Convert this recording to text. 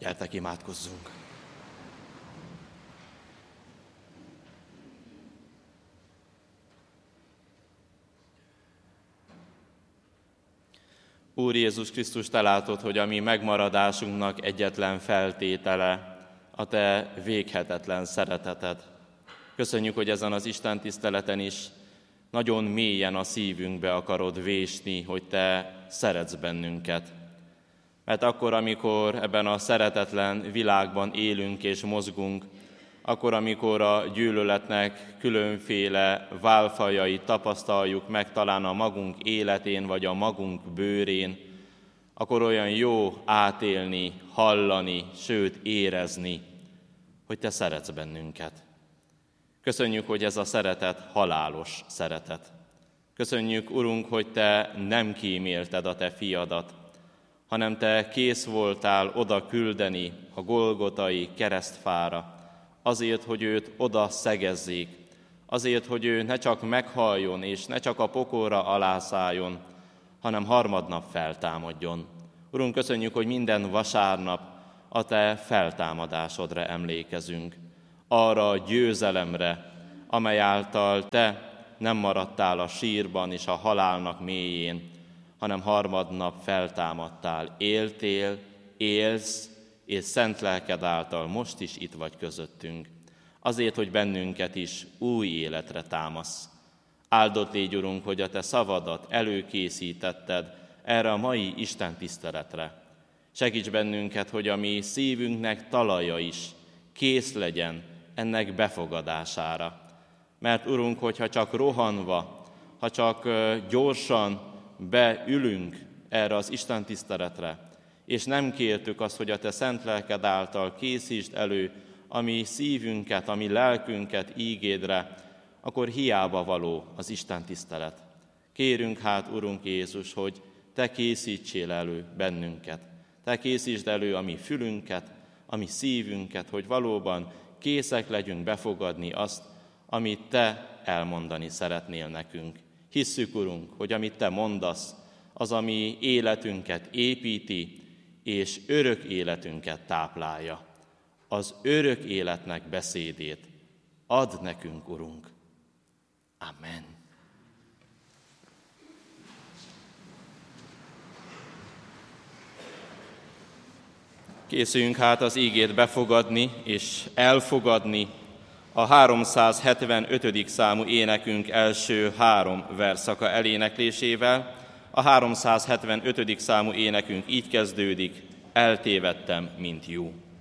Gyertek, imádkozzunk! Úr Jézus Krisztus, te látod, hogy a mi megmaradásunknak egyetlen feltétele a te véghetetlen szereteted. Köszönjük, hogy ezen az Isten tiszteleten is nagyon mélyen a szívünkbe akarod vésni, hogy te szeretsz bennünket. Mert akkor, amikor ebben a szeretetlen világban élünk és mozgunk, akkor, amikor a gyűlöletnek különféle válfajait tapasztaljuk meg talán a magunk életén vagy a magunk bőrén, akkor olyan jó átélni, hallani, sőt érezni, hogy te szeretsz bennünket. Köszönjük, hogy ez a szeretet halálos szeretet. Köszönjük, Urunk, hogy te nem kímélted a te fiadat, hanem te kész voltál oda küldeni a Golgotai keresztfára, azért, hogy őt oda szegezzék, azért, hogy ő ne csak meghaljon, és ne csak a pokolra alászálljon, hanem harmadnap feltámadjon. Urunk, köszönjük, hogy minden vasárnap a te feltámadásodra emlékezünk, arra a győzelemre, amely által te nem maradtál a sírban és a halálnak mélyén, hanem harmadnap feltámadtál, éltél, élsz, és szent lelked által most is itt vagy közöttünk, azért, hogy bennünket is új életre támasz. Áldott légy, Urunk, hogy a te szavadat előkészítetted erre a mai Isten tiszteletre. Segíts bennünket, hogy a mi szívünknek talaja is kész legyen ennek befogadására. Mert, Urunk, hogyha csak rohanva, ha csak gyorsan beülünk erre az Isten tiszteletre, és nem kértük azt, hogy a te szent lelked által készítsd elő a mi szívünket, a mi lelkünket ígédre, akkor hiába való az Isten tisztelet. Kérünk hát, Urunk Jézus, hogy te készítsél elő bennünket. Te készítsd elő a mi fülünket, a mi szívünket, hogy valóban készek legyünk befogadni azt, amit te elmondani szeretnél nekünk. Hisszük, Urunk, hogy amit te mondasz, az a mi életünket építi, és örök életünket táplálja. Az örök életnek beszédét add nekünk, Urunk. Amen. Készüljünk hát az ígét befogadni és elfogadni a 375. számú énekünk első 3 versszaka eléneklésével. A 375. számú énekünk így kezdődik: eltévedtem, mint jó.